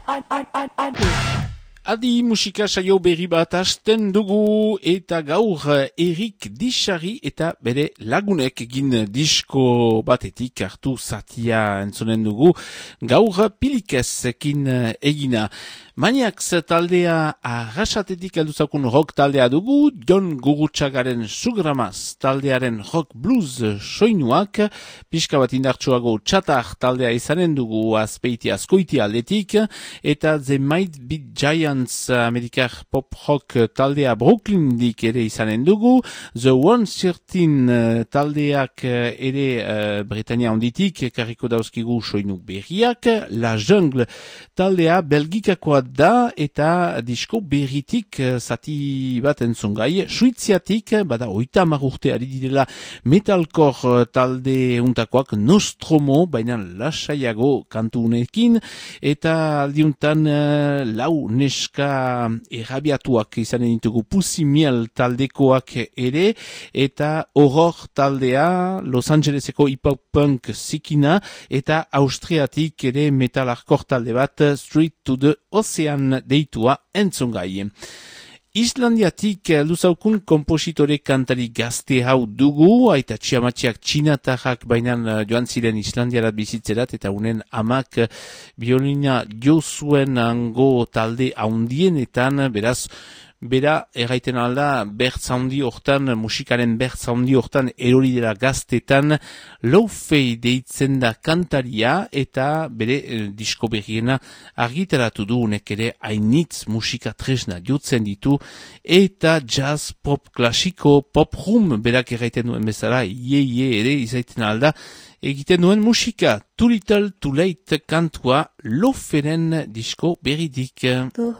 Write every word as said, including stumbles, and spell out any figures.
Adi musika saio berri bat hasten dugu eta gaur Erik Dixari eta bere lagunek egin disko batetik hartu zatia entzonen dugu. Gaur Pilikezekin egina. Maniax taldea arrasatetik helduzakun rock taldea dugu, Jon Gurutxagaren Sugramaz taldearen rock blues soinuak, pixka bat indartsuago Txatar taldea izanen dugu azpeiti azkoiti aldetik, eta The Might Be Giants amerikar pop rock taldea Brooklyndik ere izanen dugu, The one thirteen taldeak ere uh, Britania onditik karriko dauzkigu soinu berriak, La Jungle taldea belgikakoa da eta disko berritik zati bat entzungai, suiziatik, bada oita hamar urte ari direla metalcore talde untakoak Nostromo, baina lasaiago kantu unekin, eta aldiuntan lau neska errabiatuak izanen ditugu Pussy Miel taldekoak ere, eta Horror taldea Los Angeleseko hip-hop punk zikina, eta Austriatik ere metal hardcore talde bat Street to the Ocean deitua entzungai. Islandiatik luzaukun kompositore kantari gazte hau dugu, aita txiamatxiak txinatarrak bainan joan ziren Islandiarat bizitzerat, eta unen amak biolina jo zuen hango talde haundienetan, beraz, bera, erraiten alda, bertz handi hortan, musikaren bertz handi hortan, erori dela gaztetan, Lo-Fi deitzen da kantaria, eta bere eh, disko berriena argitaratu du unek ere hainitz musika tresna jotzen ditu, eta jazz, pop, klasiko, pop room, berak erraiten duen bezala, ie, ie, ere, izaiten alda, egiten duen musika, Too Little Too Late kantua Lo-Firen disko berridik. The